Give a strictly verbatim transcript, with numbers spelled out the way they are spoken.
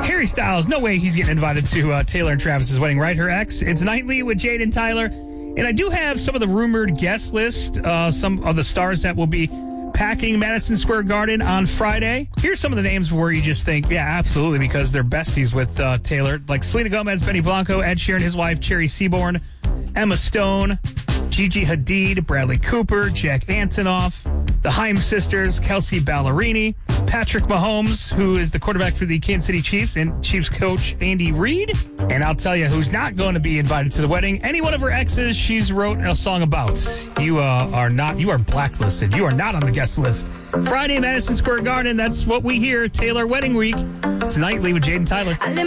Harry Styles, no way he's getting invited to uh, Taylor and Travis's wedding, right? Her ex. It's Nightly with Jade and Tyler. And I do have some of the rumored guest list, uh, some of the stars that will be packing Madison Square Garden on Friday. Here's some of the names where you just think, yeah, absolutely, because they're besties with uh, Taylor. Like Selena Gomez, Benny Blanco, Ed Sheeran, his wife, Cherry Seaborn, Emma Stone, Gigi Hadid, Bradley Cooper, Jack Antonoff, the Haim sisters, Kelsey Ballerini, Patrick Mahomes, who is the quarterback for the Kansas City Chiefs, and Chiefs coach Andy Reid. And I'll tell you who's not going to be invited to the wedding. Any one of her exes she's wrote a song about. You uh, are not, you are blacklisted. You are not on the guest list. Friday, Madison Square Garden. That's what we hear. Taylor Wedding Week. It's Nightly with Jade and Tyler.